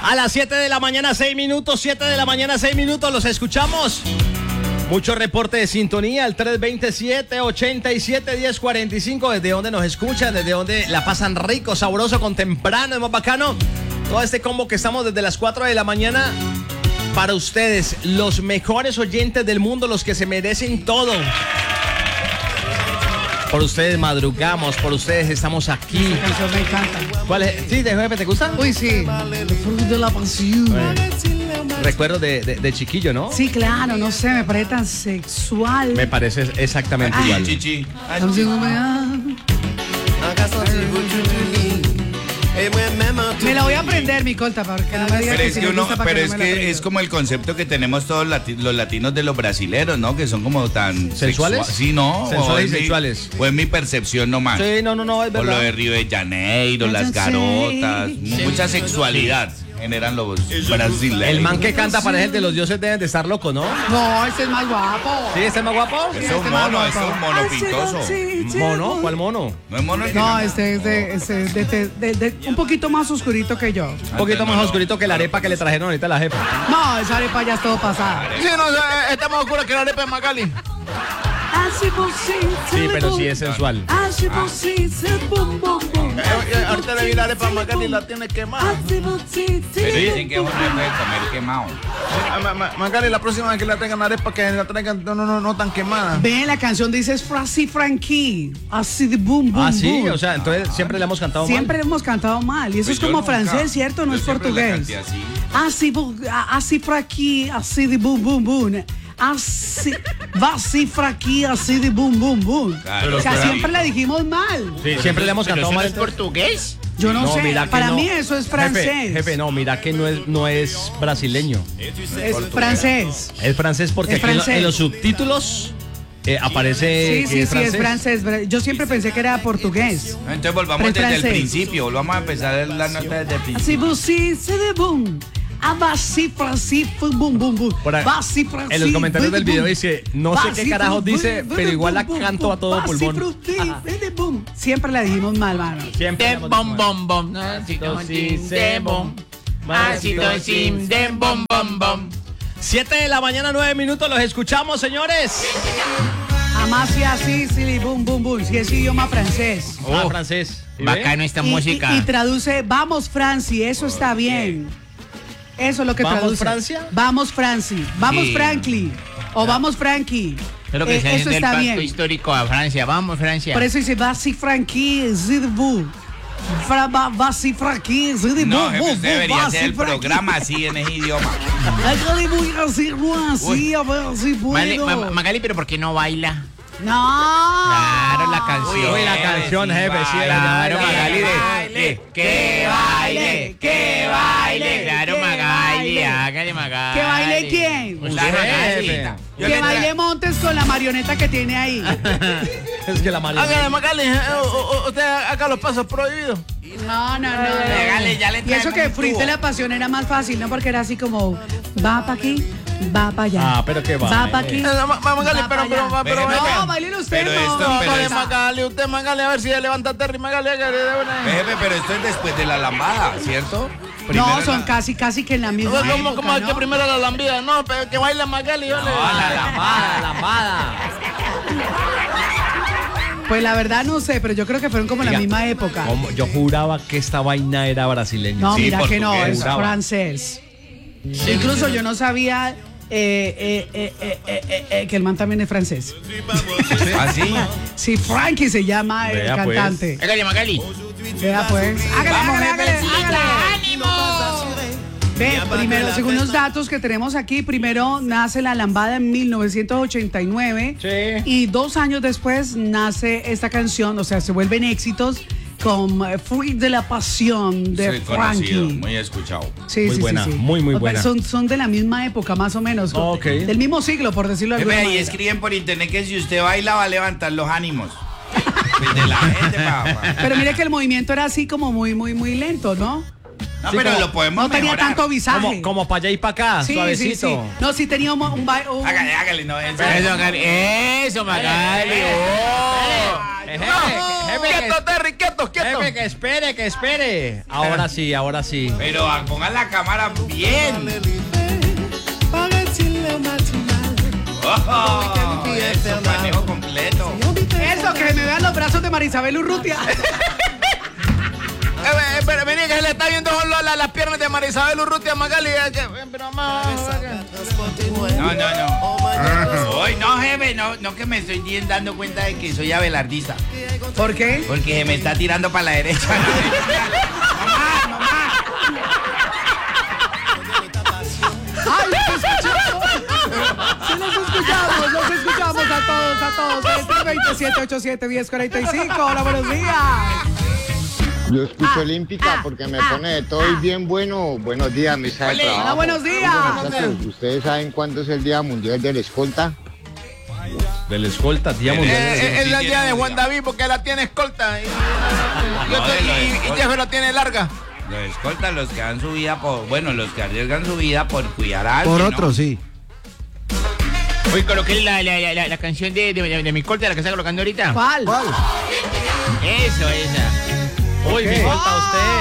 A las 7 de la mañana, 6 minutos, 7 de la mañana, 6 minutos, los escuchamos. Mucho reporte de sintonía, el 327-87-1045, desde donde nos escuchan, desde donde la pasan rico, sabroso, con temprano, es más bacano. Todo este combo que estamos desde las 4 de la mañana para ustedes, los mejores oyentes del mundo, los que se merecen todo. Por ustedes madrugamos, por ustedes estamos aquí. Esa canción me encanta. ¿Cuál es? ¿Sí, de jefe, te gusta? Uy, sí. El fruto de la pasión. Recuerdo de chiquillo, ¿no? Sí, claro, no sé, me parece tan sexual. Me parece exactamente igual. Chichi. Me la voy a aprender, mi colta, porque no me digas Pero es si que me gusta, para pero no es me la que aprenda. es como el concepto que tenemos todos los latinos de los brasileros, ¿no? Que son como tan ¿Sensuales? Sí, ¿no? Sensuales y es mi- sexuales. O es mi percepción nomás. Sí, no, es Por lo verdad. de Río de Janeiro, las garotas, mucha sexualidad generan los brasileños. El man que canta para el de los dioses deben de estar loco, ¿no? No, este es más guapo. ¿Sí? ¿Este es más guapo? Es un mono, es un mono pintoso. ¿Mono? ¿Cuál mono? No es mono el que No, canta. este es de un poquito más oscurito que yo. Un poquito más oscurito que la arepa que le trajeron ahorita a la jefa. No, esa arepa ya es todo pasada. Sí, no, está más oscura que la arepa de Magali. Sí, pero sí es sensual. Ahorita le vi la arepa a Magali y la tiene quemada. Pero dicen que uno no puede comer quemado. Magali, la próxima vez que la tengan arepa, que la traigan no tan quemada. Ven, la canción dice es Frasi Frankie. Así de boom, boom, Ah, sí, boom. o sea, entonces siempre le hemos cantado Siempre mal. hemos cantado mal. Y eso Pues es yo como nunca. francés, ¿cierto? No Yo es siempre la portugués. canté así. Así fraqui, así de boom, boom, boom. Así, vasi fraqui, así de boom, boom, boom. Claro, O sea, pero- siempre la dijimos mal. Sí, siempre le hemos cantado mal. portugués? Yo no, sé, mira que para no. mí eso es francés. Jefe, no, mira que no es brasileño. Es francés. Es francés porque Es aquí francés. en los subtítulos aparece Sí, que es francés. Yo siempre pensé que era portugués. Entonces volvamos Pero es desde el francés. principio, volvamos a empezar la nota desde el principio. Así, vasi, se de boom. Vasi, frasi, boom, boom, boom. Por ahí, Vasi, frasi, en los comentarios del video boom. dice, no sé qué Vasi, carajos boom, dice, boom, pero igual la boom, canto a todo vasi, pulmón. frutti, de boom. Siempre la dijimos mal, mano. Siempre. De bom bom bom. De bom. Masito sim de bom bom bom. 7 de la mañana, 9 minutos, los escuchamos, señores. Jamás y así, sí, boom, boom, boom. Si es idioma francés. Francés. ¿Sí ve? Bacano esta música. Y traduce, vamos, Franci, eso está bien. Eso es lo que ¿Vamos, traduce. Francia? Vamos, Franci. Vamos, Sí. Franklin. O vamos, Frankie. Es lo que se eso hace del está pacto bien. histórico a Francia. Vamos, Francia. Por eso dice, vasi, Frankie, zidbu. Vasi, Frankie, zidbu. No, jefe, usted debería hacer el programa así en ese idioma. Magali, voy a hacerlo así, a ver si puedo. Magali, pero ¿por qué no baila? No. Claro, la canción. Uy, la canción, jefe, sí, Claro, baila, Magali, baila. que baile, que baile. Claro, que Magali, baile. hágale, Magali. ¿Que baile quién? Pues Usted, la Magali. jefe. Que baile Montes con la marioneta que tiene ahí. Es que la Hágale, María. Magali, usted haga los pasos prohibidos. No. Regale, ya le Y eso traemos que un Fruit tubo. de la Pasión era más fácil, ¿no? Porque era así como, va para aquí, va para allá. Ah, pero qué Va baile. para aquí. Magali, va pero, pa' pero, allá. pero, No, bailen usted, Pero no. esto- no, pero no, es- Usted, Magali, a ver si levanta Terry, Magali, hágale de una. Jefe, pero esto es después de la lambada, ¿cierto? No, Primero son la- casi que en la misma Como época, el que ¿no? primero la lambida, no, pero que baila Magali, yo le. La lambada. Pues la verdad no sé, pero yo creo que fueron como en la Oiga, misma época. Como yo juraba que esta vaina era brasileña. No, Sí, mira que no, portugués. es Juraba. francés. Incluso yo no sabía que el man también es francés. ¿Ah, sí? Sí, Frankie se llama el Vea, pues. cantante. Hágale, Magali. Vea pues. Hágale. Ve, primero, según los datos que tenemos aquí, primero nace la lambada en 1989 Sí. y 2 años después nace esta canción, o sea, se vuelven éxitos con Fruit de la Pasión de Sí, conocido, Frankie. muy escuchado. Sí, Muy sí, buena, sí, sí. muy Pues buena. son de la misma época, más o menos. Ok. Del mismo siglo, por decirlo de alguna Jefe, y manera. escriben por internet que si usted baila va a levantar los ánimos. Pues de la gente, papá. Pero mire que el movimiento era así como muy lento, ¿no? No, Sí, pero como- lo podemos No tenía mejorar. tanto visaje. Como para allá y para acá, Sí, suavecito. sí. No, sí tenía un Hágale, no. Eso, Magali. Eso, Magali. Oh. Quieto, Terry, quieto. Jefe, que espere. Ahora sí. Pero pongan la cámara bien. Eso, manejo completo. Eso, que me vean los brazos de Marisabel Urrutia. Vení, que se le está viendo las piernas de Marisabel Urrutia Magali. No. Hoy no, jefe, no que me estoy dando cuenta de que soy abelardista. ¿Por qué? Porque se me está tirando para la derecha. ¡Ay, los escuchamos a todos. 2787-1045. Hola, buenos días. Yo escucho Olímpica porque me pone de todo y bien bueno. Buenos días, misa de trabajo. Hola, buenos días. ¿Ustedes saben cuándo es el Día Mundial del Escolta? Del escolta, Día Mundial. Es el día de Juan David porque la tiene escolta. Y Jefe la tiene larga. Los escoltas, los que dan su vida los que arriesgan su vida por cuidar a alguien. Por otro, sí. Hoy coloqué la canción de mi escolta, la que está colocando ahorita. ¿Cuál? Eso, esa. Uy, me falta usted.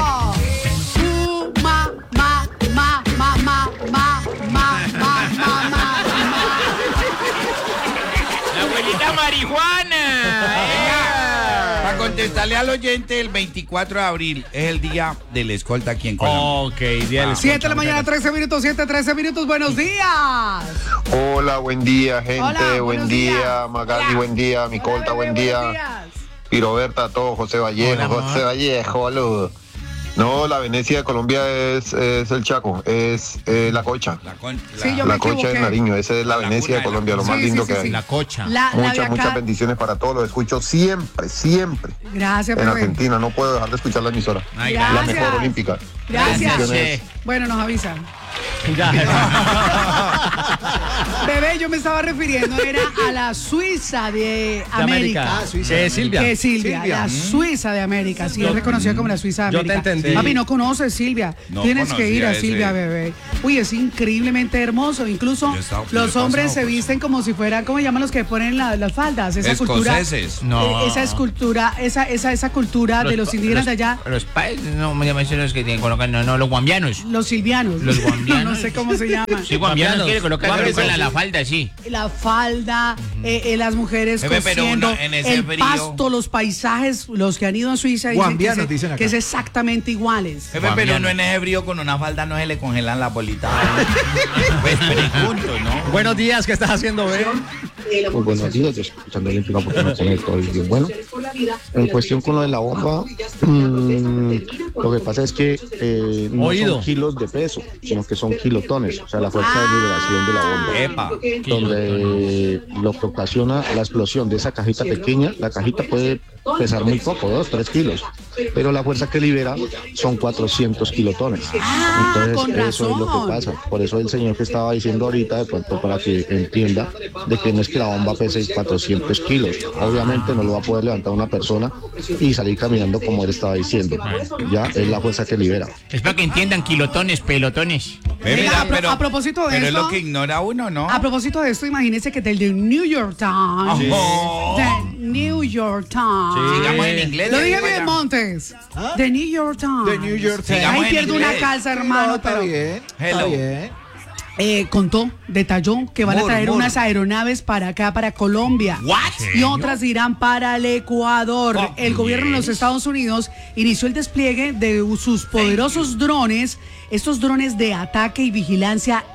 La abuelita marihuana. Para contestarle al oyente, el 24 de abril es el día del escolta aquí en Colombia. Ok, día del 7 de la mañana, 13 minutos, 13 minutos. Buenos días. Hola, buen día, gente. Hola, buen día, Magali, buen día, mi colta, buen día. Piroberta, todo, José Vallejo, boludo. No, la Venecia de Colombia es el Chaco, es la Cocha. Sí, yo me La Cocha equivoqué. de Nariño, esa es la Venecia de Colombia, lo más lindo que hay. La Cocha. Muchas bendiciones para todos, los escucho siempre. Gracias, En bebé. Argentina, no puedo dejar de escuchar la emisora. Ay, La Gracias. mejor olímpica. Gracias. Bendiciones. Bueno, nos avisan. Ya. Bebé, yo me estaba refiriendo, era a la Suiza de América. Silvia. Que Silvia, la Suiza de América, sí, es reconocida como la Suiza de yo te América. entendí. Papi, no conoces Silvia, No tienes que ir a conocía Silvia, ese. bebé. Uy, es increíblemente hermoso, incluso Yo estaba- los yo he hombres pasado, se pues. visten como si fueran, ¿cómo llaman los que ponen las faldas? Esa cultura. Escoceses. No. Esa escultura, esa cultura de los indígenas de allá, Los paes, no me llaman los que tienen colocan, no, los guambianos. los silvianos. Los guambianos. No sé cómo se llama. Sí, guambianos quiere colocar Guambianos. la falda, sí. La falda, las mujeres Jefe, pero cosiendo, uno en ese el frío- pasto, los paisajes, los que han ido a Suiza dicen, Guambianos, dicen acá. que es exactamente iguales. Jefe, pero uno en ese frío con una falda no se le congelan las bolitas. Pues pregunto, ¿no? Buenos días, ¿qué estás haciendo, bebé? Muy buenos días, yo estoy escuchando Olímpica porque me pone todo bien bueno. En cuestión con lo de la bomba, lo que pasa es que no Oído. son kilos de peso, sino que son kilotones, o sea, la fuerza de liberación de la bomba. Epa. Donde lo que ocasiona la explosión de esa cajita pequeña, la cajita puede pesar muy poco, 2, 3 kilos, pero la fuerza que libera son 400 kilotones. con Entonces, eso es lo razón. que pasa. Por eso el señor que estaba diciendo ahorita, de pronto para que entienda, de que no es que la bomba pese 400 kilos. Obviamente no lo va a poder levantar una persona y salir caminando como él estaba diciendo. Ya es la fuerza que libera. Es para que entiendan kilotones, pelotones. Mira, a propósito de pero eso- es lo que ignora uno, ¿no? A propósito de esto, imagínense que del The New York Times. Oh. The New York Times. Sigamos en inglés. Lo le dije digo bien, ya. Montes. The New York Times. The New York Times. Sigamos Ahí en pierdo una inglés. calza, hermano, Está pero bien, está Hello. bien. detalló que van a traer unas aeronaves para acá, para Colombia. What? Y otras irán para el Ecuador. El gobierno de los Estados Unidos inició el despliegue de sus poderosos drones, estos drones de ataque y vigilancia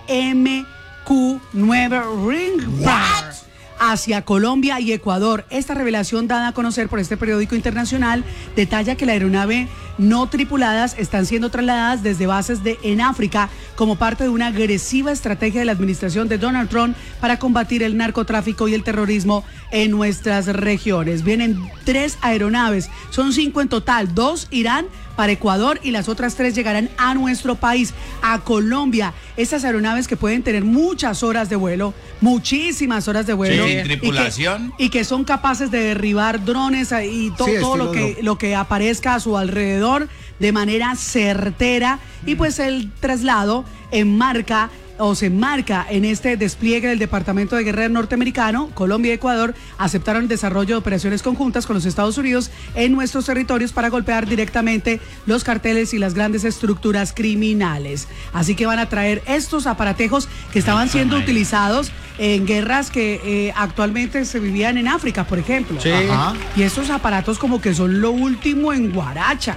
MQ-9 Ringfire hacia Colombia y Ecuador. Esta revelación dada a conocer por este periódico internacional detalla que la aeronave no tripuladas están siendo trasladadas desde bases en África como parte de una agresiva estrategia de la administración de Donald Trump para combatir el narcotráfico y el terrorismo en nuestras regiones. Vienen 3 aeronaves, son 5 en total, 2 irán para Ecuador y las otras 3 llegarán a nuestro país, a Colombia. Estas aeronaves que pueden tener muchas horas de vuelo, muchísimas horas de vuelo. Sí, tripulación. Y que son capaces de derribar drones y todo estilo lo que aparezca a su alrededor de manera certera. Y pues el traslado enmarca o se enmarca en este despliegue del Departamento de Guerra norteamericano. Colombia y Ecuador aceptaron el desarrollo de operaciones conjuntas con los Estados Unidos en nuestros territorios para golpear directamente los carteles y las grandes estructuras criminales. Así que van a traer estos aparatejos que estaban siendo utilizados en guerras que actualmente se vivían en África, por ejemplo. Sí. Ajá. Y estos aparatos como que son lo último en guaracha.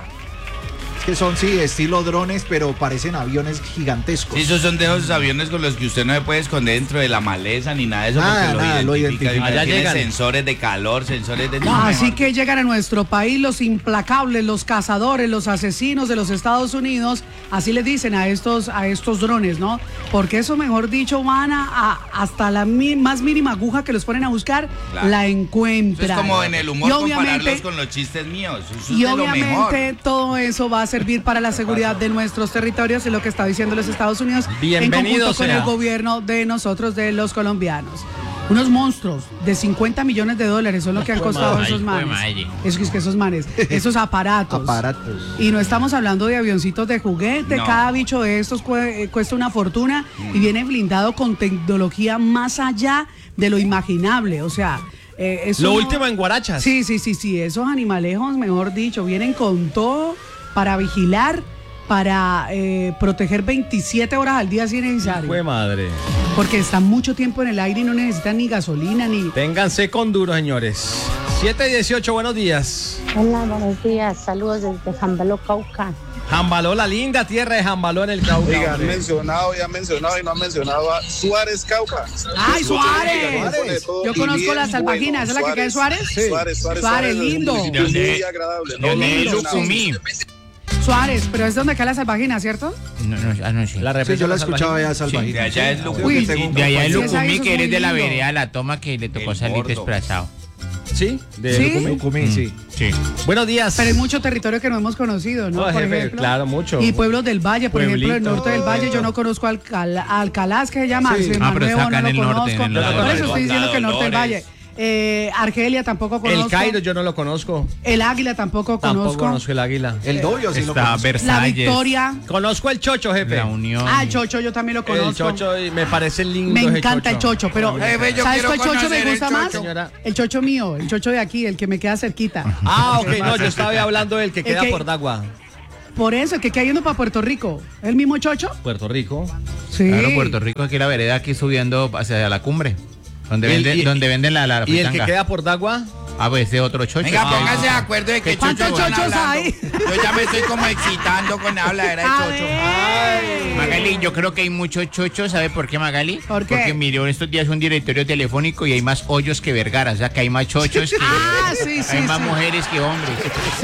Que son, sí, estilo drones, pero parecen aviones gigantescos. Sí, esos son de esos aviones con los que usted no se puede esconder dentro de la maleza ni nada de eso. Nada, porque lo identifica. Allá Tiene llegan. sensores de calor, sensores de... Así que llegan a nuestro país los implacables, los cazadores, los asesinos de los Estados Unidos, así les dicen a estos drones, ¿no? Porque eso, mejor dicho, van hasta la más mínima aguja que los ponen a buscar, Claro. la Eso encuentran. es como en el humor Y compararlos con los chistes míos. Eso es Y de lo mejor. obviamente todo eso va a servir para la seguridad de nuestros territorios, es lo que está diciendo los Estados Unidos en Bienvenido conjunto con sea. el gobierno de nosotros, de los colombianos. Unos monstruos de 50 millones de dólares son lo que han costado madre, esos manes. madre. Esos manes, esos aparatos. Aparatos. Y no estamos hablando de avioncitos de juguete, No. cada bicho de estos cuesta una fortuna y viene blindado con tecnología más allá de lo imaginable, o sea... eso Lo no- último en guarachas. Sí, esos animalejos, mejor dicho, vienen con todo para vigilar, para proteger 27 horas al día si es necesario. Fue madre. Porque están mucho tiempo en el aire y no necesitan ni gasolina ni... Ténganse con duro, señores. 7:18, buenos días. Hola, buenos días. Saludos desde Jambaló, Cauca. Jambaló, la linda tierra de Jambaló en el Cauca. Oiga, han hombre. mencionado y han mencionado y no han mencionado a Suárez Cauca. ¡Ay, Suárez! Pone todo Yo y conozco bien la salvajina, ¿esa es la que queda en Suárez? Sí. Suárez, lindo. es un municipio muy agradable. No lo ¿Dónde han es mencionado. Lucumí? Suárez, pero es donde queda la salvajina, ¿cierto? No sé. La Sí, represa yo la de escuchaba ya De salvajita. allá es lo Uy, tengo un De allá en Sí, esa Lucumí, es que muy eres de la lindo. vereda La Toma, que le tocó El salir gordo. desplazado. ¿Sí? De ¿Sí? Lucumí. Lucumí, sí. Sí. Buenos días. Pero hay mucho territorio que no hemos conocido, ¿no? No, Por jefe, ejemplo. claro, mucho. Y pueblos del Valle, por ejemplo, el Pueblito. norte del Valle, yo no conozco Alcalá, que se llama, Sí. Mar pero está Nuevo, acá no en lo el norte, conozco. en el lado Por del eso estoy diciendo que el norte del Dolores. Valle. Argelia tampoco conozco. El Cairo yo no lo conozco. El Águila tampoco Tampoco conozco. conozco el águila. El Dobio sí lo Está conozco. La Versalles. Victoria. Conozco el chocho, jefe. La Unión. Ah, el Chocho yo también lo conozco. El chocho y me parece lindo. Me ese encanta el chocho, pero Jefe, yo ¿sabes quiero cuál chocho me conocer el gusta más? chocho. Señora. El chocho mío, el chocho de aquí, el que me queda cerquita. Ah, ok, no, yo estaba hablando del que El queda que- por Dagua. Por eso, el que queda yendo para Puerto Rico. ¿Es el mismo chocho? Puerto Rico. Sí. Claro, Puerto Rico, aquí la vereda, aquí subiendo hacia la cumbre. Donde El- venden, y- donde venden la ¿Y el que fritanga. queda por Dagua? Ah, pues ese otro chocho. Venga, Ah. póngase de acuerdo de que ¿Cuántos chocho están chochos hablando. hay? Yo ya me estoy como excitando con la habladera de A chocho. ver. Magali, yo creo que hay muchos chochos, ¿sabe por qué, Magali? ¿Por qué? Porque miró estos días un directorio telefónico y hay más hoyos que Vergara, o sea que hay más chochos que... Ah, sí, sí, hay más sí. mujeres que hombres.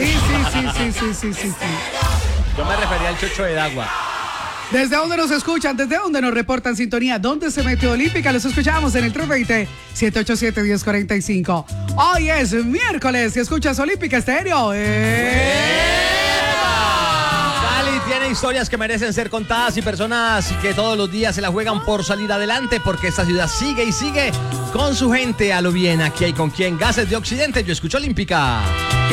Sí. Yo me refería al chocho de Dagua. ¿Desde dónde nos escuchan? ¿Desde dónde nos reportan sintonía? ¿Dónde se metió Olímpica? Los escuchamos en el 320-787-1045. Hoy es miércoles y escuchas Olímpica Estéreo. Cali tiene historias que merecen ser contadas y personas que todos los días se la juegan por salir adelante porque esta ciudad sigue y sigue con su gente a lo bien. Aquí hay con quien Gases de Occidente. Yo escucho Olímpica.